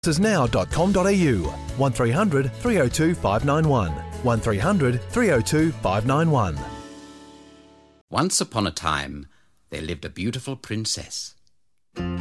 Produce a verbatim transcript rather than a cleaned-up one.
now dot com dot a u. one three hundred three oh two five nine one. one three hundred three oh two five nine one. Once upon a time, there lived a beautiful princess.